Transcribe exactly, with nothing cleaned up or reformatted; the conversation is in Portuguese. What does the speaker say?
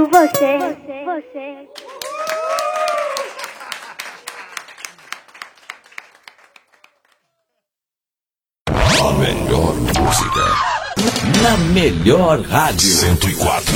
Você, você. A melhor música na melhor rádio. cento e quatro